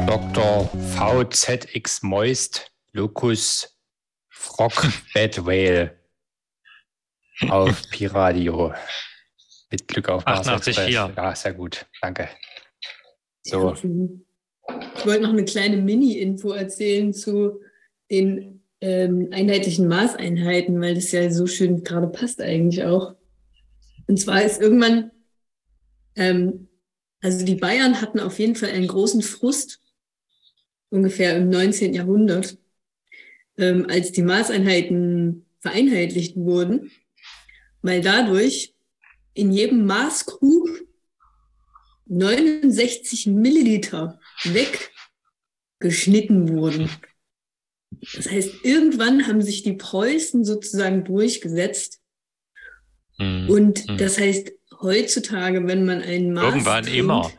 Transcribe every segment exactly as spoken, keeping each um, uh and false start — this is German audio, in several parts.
Doktor V Z X Moist Locus Frog Bad Whale auf Pi-Radio. Mit Glück auf Mars Express. Ja, sehr gut. Danke. So. Ich wollte noch eine kleine Mini-Info erzählen zu den ähm, einheitlichen Maßeinheiten, weil das ja so schön gerade passt eigentlich auch. Und zwar ist irgendwann, ähm, also die Bayern hatten auf jeden Fall einen großen Frust, ungefähr im neunzehnten Jahrhundert, ähm, als die Maßeinheiten vereinheitlicht wurden, weil dadurch in jedem Maßkrug neunundsechzig Milliliter weggeschnitten wurden. Das heißt, irgendwann haben sich die Preußen sozusagen durchgesetzt. Mhm. Und Mhm. das heißt, heutzutage, wenn man einen Maß Irgendwann trinkt, immer.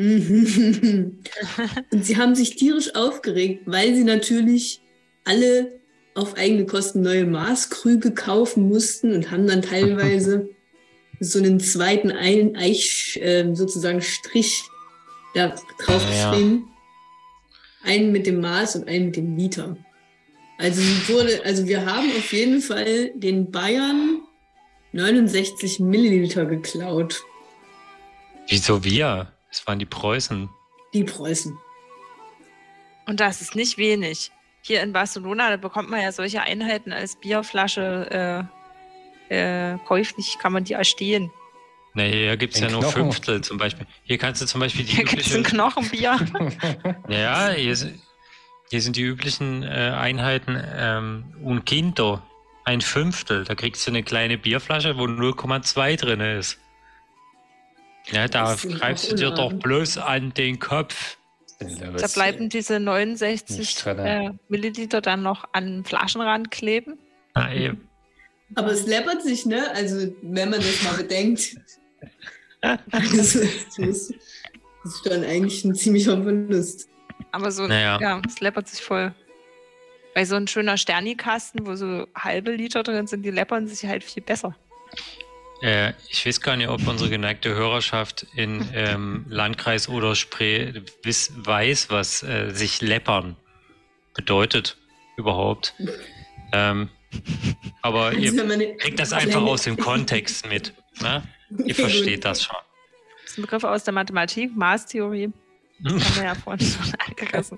und sie haben sich tierisch aufgeregt, weil sie natürlich alle auf eigene Kosten neue Maßkrüge kaufen mussten und haben dann teilweise so einen zweiten Ein- Eich, äh, sozusagen Strich da drauf Ja. geschrieben. Einen mit dem Maß und einen mit dem Liter. Also sie wurde, also wir haben auf jeden Fall den Bayern neunundsechzig Milliliter geklaut. Wieso wir? Das waren die Preußen. Die Preußen. Und das ist nicht wenig. Hier in Barcelona, da bekommt man ja solche Einheiten als Bierflasche äh, äh, käuflich, kann man die erstehen. Nee, hier gibt es ja Den nur Knochen. Fünftel zum Beispiel. Hier kannst du zum Beispiel die Hier gibt es ein übliche... Knochenbier. Ja, hier, sind- hier sind die üblichen äh, Einheiten ähm, un quinto, ein Fünftel. Da kriegst du eine kleine Bierflasche, wo null Komma zwei drin ist. Ja, da Das sind greifst auch du dir doch Unarten. bloß an den Kopf. Da bleiben diese neunundsechzig Nicht drin. äh, Milliliter dann noch an den Flaschenrand kleben. Na, eben. Aber es läppert sich, ne? Also, wenn man das mal bedenkt. Das ist, das ist dann eigentlich ein ziemlicher Verlust. Aber so, Naja. ja, es läppert sich voll. Bei so ein schöner Sterni-Kasten, wo so halbe Liter drin sind, die läppern sich halt viel besser. Äh, ich weiß gar nicht, ob unsere geneigte Hörerschaft in ähm, Landkreis oder Spree wiss, weiß, was äh, sich läppern bedeutet überhaupt. Ähm, aber Also, ihr wenn man eine kriegt das einfach kleine- aus dem Kontext mit. Ne? Ihr Okay, versteht gut. das schon. Das ist ein Begriff aus der Mathematik, Maßtheorie. Das haben wir ja vorhin schon angerissen.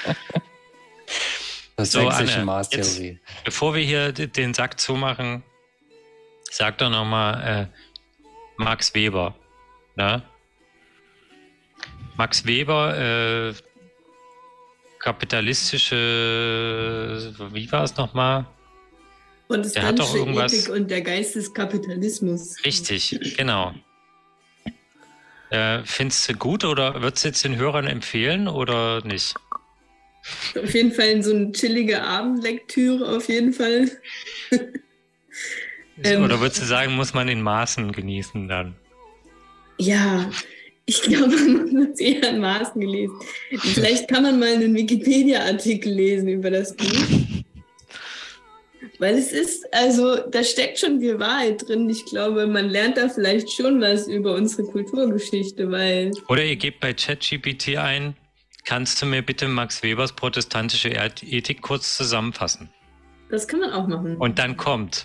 Das So, sächsische Anne, Maßtheorie. Bevor wir hier d- den Sack zumachen, sag doch nochmal äh, Max Weber. Ne? Max Weber, äh, kapitalistische, wie war es nochmal? Der hat doch Protestantische irgendwas- Ethik und der Geist des Kapitalismus. Richtig, genau. Äh, findest du gut oder würdest du jetzt den Hörern empfehlen oder nicht? Auf jeden Fall so eine chillige Abendlektüre, auf jeden Fall. Ähm, oder würdest du sagen, muss man in Maßen genießen dann? Ja, ich glaube, man muss es eher in Maßen gelesen. Vielleicht kann man mal einen Wikipedia-Artikel lesen über das Buch. Weil es ist, also da steckt schon viel Wahrheit drin. Ich glaube, man lernt da vielleicht schon was über unsere Kulturgeschichte, weil Oder ihr gebt bei ChatGPT ein, kannst du mir bitte Max Webers protestantische Ethik kurz zusammenfassen? das kann man auch machen. Und dann kommt.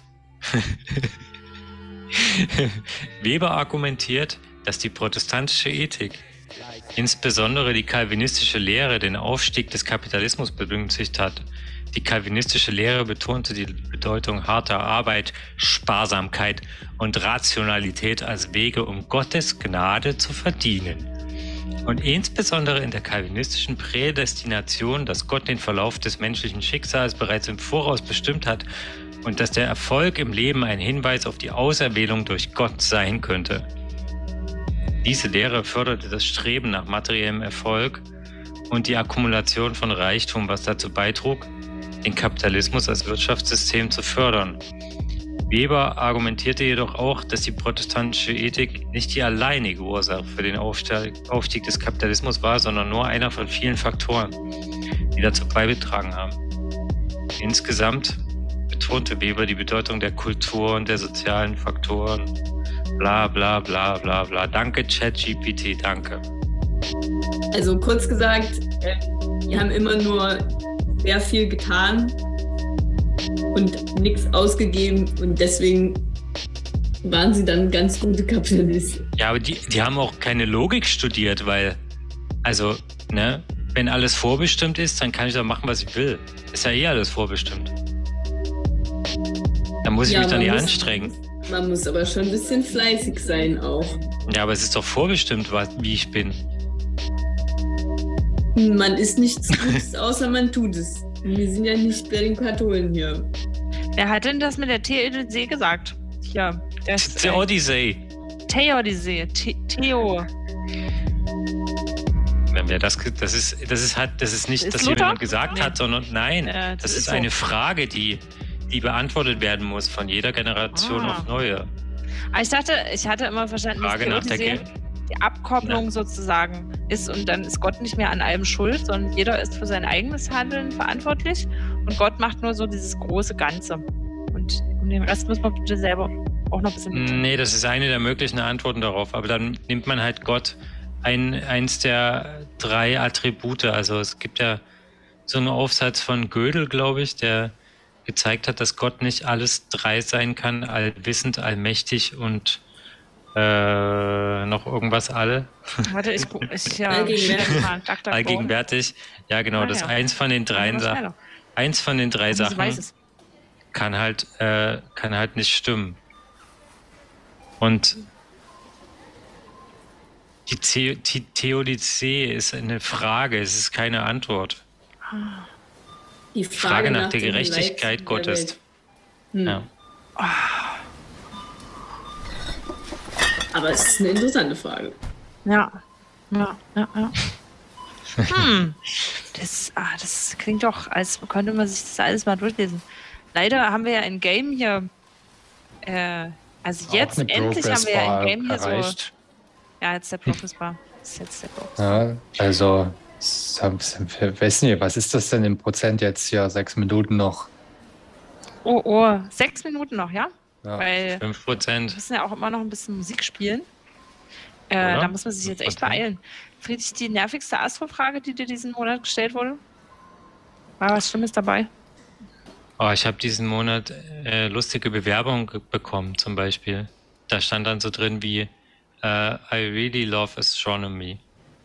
Weber argumentiert, dass die protestantische Ethik, insbesondere die calvinistische Lehre, den Aufstieg des Kapitalismus begünstigt hat. Die calvinistische Lehre betonte die Bedeutung harter Arbeit, Sparsamkeit und Rationalität als Wege, um Gottes Gnade zu verdienen. Und insbesondere in der calvinistischen Prädestination, dass Gott den Verlauf des menschlichen Schicksals bereits im Voraus bestimmt hat und dass der Erfolg im Leben ein Hinweis auf die Auserwählung durch Gott sein könnte. Diese Lehre förderte das Streben nach materiellem Erfolg und die Akkumulation von Reichtum, was dazu beitrug, den Kapitalismus als Wirtschaftssystem zu fördern. Weber argumentierte jedoch auch, dass die protestantische Ethik nicht die alleinige Ursache für den Aufstieg, Aufstieg des Kapitalismus war, sondern nur einer von vielen Faktoren, die dazu beigetragen haben. Insgesamt betonte Weber die Bedeutung der Kultur und der sozialen Faktoren. Bla bla bla bla bla. Danke ChatGPT, danke. Also kurz gesagt, äh, Die haben immer nur sehr viel getan und nichts ausgegeben und deswegen waren sie dann ganz gute Kapitalisten. Ja, aber die, die haben auch keine Logik studiert, weil, also, ne, wenn alles vorbestimmt ist, dann kann ich da machen, was ich will. Ist ja eh alles vorbestimmt. Da muss ich Ja, mich dann man nicht muss- anstrengen. Man muss aber schon ein bisschen fleißig sein auch. Ja, aber es ist doch vorbestimmt, was, wie ich bin. Man ist nichts Gutes, außer man tut es. Wir sind ja nicht bei den Katholen hier. Wer hat denn das mit der Theodizee gesagt? Hier, Das das ist die Odyssee. Theodizee. The- Theo. Wenn wir das, das ist, das ist halt, das ist nicht, Ist dass hier Luther? jemand gesagt Nee. hat, sondern nein, Äh, das, das ist, ist so. eine Frage, die, die beantwortet werden muss von jeder Generation Ah. auf neue. Aber ich dachte, ich hatte immer verstanden, dass Frage nach der Theodizee Ge die Abkopplung sozusagen ist und dann ist Gott nicht mehr an allem schuld, sondern jeder ist für sein eigenes Handeln verantwortlich und Gott macht nur so dieses große Ganze. Und um den Rest muss man bitte selber auch noch ein bisschen mit. Nee, das ist eine der möglichen Antworten darauf. Aber dann nimmt man halt Gott ein, eins der drei Attribute. Also es gibt ja so einen Aufsatz von Gödel, glaube ich, der gezeigt hat, dass Gott nicht alles drei sein kann, allwissend, allmächtig und äh, noch irgendwas alle. Warte, ich, gu- ich ja, Allgegenwärtig. mal, Duck, Duck, Allgegenwärtig. Ja, genau, Ah, dass ja. eins von den drei Go. Sachen, eins von den drei Also, sie Sachen weiß es. kann halt, äh, kann halt nicht stimmen. Und die, The die Theodizee ist eine Frage, es ist keine Antwort. Die Frage nach der dem Gerechtigkeit Leid Gottes. der Welt. Hm. Ja. Aber es ist eine interessante Frage. Ja. Ja, ja, ja. Hm. Das, ah, das klingt doch, als könnte man sich das alles mal durchlesen. Leider haben wir ja ein Game hier. Äh, also jetzt Auch eine endlich haben wir ja ein Game hier so. erreicht. Ja, jetzt der Progress Bar. Das ist jetzt der Progress. Ja, also, es haben- ich weiß nicht, was ist das denn im Prozent jetzt hier? Sechs Minuten noch. Oh, oh, sechs Minuten noch, ja? Ja. Weil fünf wir Prozent. müssen ja auch immer noch ein bisschen Musik spielen. Äh, Oder? da muss man sich jetzt echt fünf Prozent. beeilen. Friedrich, die nervigste Astro-Frage, die dir diesen Monat gestellt wurde? War was Schlimmes dabei? Oh, ich habe diesen Monat äh, lustige Bewerbungen ge- bekommen, zum Beispiel. Da stand dann so drin wie äh, I really love astronomy.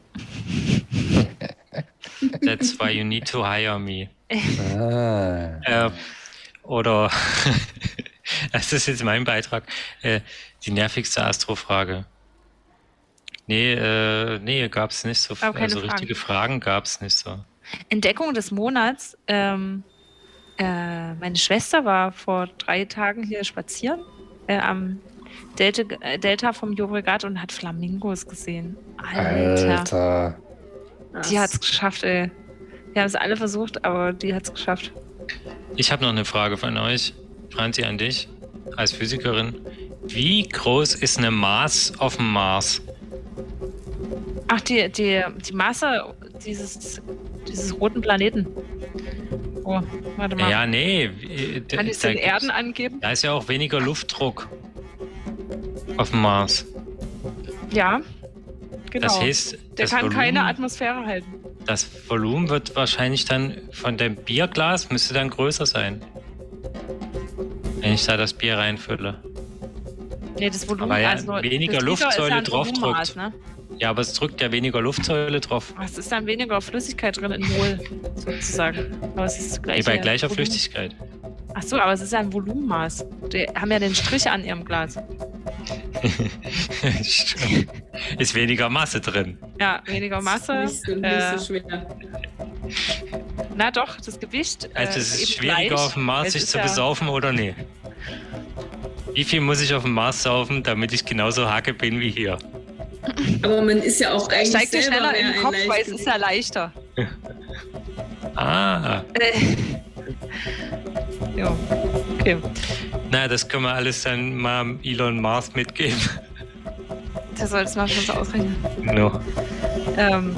That's why you need to hire me. Ah. Äh, oder, das ist jetzt mein Beitrag, äh, die nervigste Astrofrage. Nee, äh, nee, gab es nicht so. Aber keine Also Fragen. richtige Fragen gab es nicht so. Entdeckung des Monats. Ähm, äh, meine Schwester war vor drei Tagen hier spazieren äh, am Delta, äh, Delta vom Llobregat und hat Flamingos gesehen. Alter. Alter. Die hat es geschafft, ey. Wir haben es alle versucht, aber die hat es geschafft. Ich habe noch eine Frage von euch, Franzi, an dich, als Physikerin. Wie groß ist eine Maß auf dem Mars? Ach, die, die, die Masse dieses, dieses roten Planeten. Oh, warte mal. Ja, nee. äh, d- Kann ich da den gibt's- Erden angeben? Da ist ja auch weniger Luftdruck auf dem Mars. Ja, genau. Das heißt, Der das kann Volumen, keine Atmosphäre halten. das Volumen wird wahrscheinlich dann von dem Bierglas müsste dann größer sein. Wenn ich da das Bier reinfülle. Nee, das Volumen, Aber ja, also weniger das Liter Luftsäule ist ja ein draufdrückt. Volumenmaß, ne? Ja, aber es drückt ja weniger Luftsäule drauf. Es ist dann weniger Flüssigkeit drin in Mol, sozusagen. Aber es ist das Nee, gleiche. bei gleicher Volumen. Flüssigkeit. Ach so, aber es ist ja ein Volumenmaß. Die haben ja den Strich an ihrem Glas. Stimmt. Ist weniger Masse drin. Ja, weniger Masse. Nicht so, nicht äh, so schwer. Na doch, das Gewicht. Also äh, es ist eben schwieriger gleich. auf dem Mars Es sich ist zu ja- besaufen oder nee? Wie viel muss ich auf dem Mars saufen, damit ich genauso hacke bin wie hier? Aber man ist ja auch eigentlich Steigt dir selber schneller mehr in den ein Kopf, weil es Leichtgewicht. ist ja leichter. Ah, Äh. Ja, okay. na, das können wir alles dann mal Elon Musk mitgeben. Der soll das mal schon so ausrechnen. No. Ähm,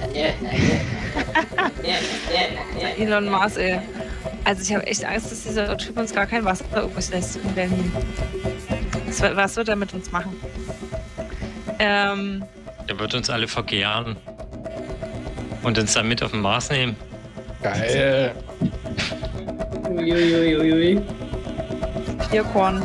Elon Musk, ey. Also ich habe echt Angst, dass dieser Typ uns gar kein Wasser übrig lässt in Berlin. Was, was wird er mit uns machen? Ähm, Der wird uns alle vergären. Und uns dann mit auf den Mars nehmen. Geil. Uiuiuiui. Bierkorn.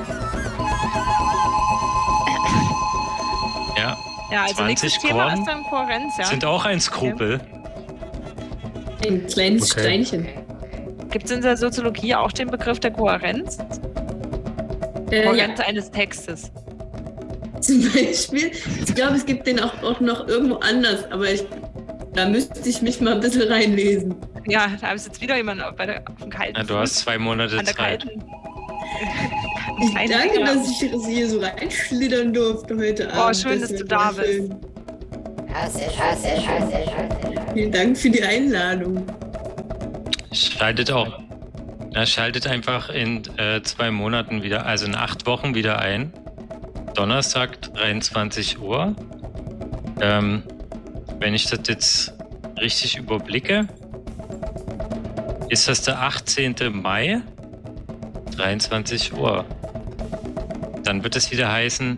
Ja. Ja, also nächstes Thema ist dann Kohärenz, ja. Sind auch ein Skrupel. Okay. Ein kleines okay. Steinchen. Gibt es in der Soziologie auch den Begriff der Kohärenz? Äh, Kohärenz ja. eines Textes. Zum Beispiel, ich glaube, es gibt den auch, auch noch irgendwo anders, aber ich, da müsste ich mich mal ein bisschen reinlesen. Ja, da habe ich jetzt wieder jemanden auf, bei der, auf dem kalten. Ja, du hast zwei Monate an der Zeit. Kalten. Ich danke, ja. dass ich hier so reinschlittern durfte heute oh, Abend. Oh, schön, das dass du da bist. Hasse, hasse, hasse, hasse. Vielen Dank für die Einladung. Schaltet auch, na, schaltet einfach in äh, zwei Monaten wieder, also in acht Wochen wieder ein. Donnerstag, dreiundzwanzig Uhr. Ähm, wenn ich das jetzt richtig überblicke, ist das der achtzehnte Mai, dreiundzwanzig Uhr. Dann wird es wieder heißen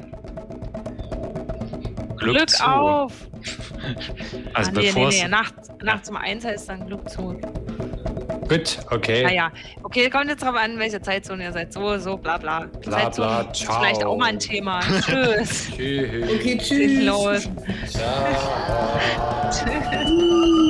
Glück, Glück zu. auf! Also ah, nee, bevor nee, nee. Nacht, nachts um eins heißt dann Glück zu. Gut, okay. Naja, okay, kommt jetzt drauf an, welche Zeitzone ihr seid. So, so, bla bla. Bla bla, ciao. Ist vielleicht auch mal ein Thema. Tschüss. Tschüss. Okay, tschüss. Los. Ciao. Tschüss.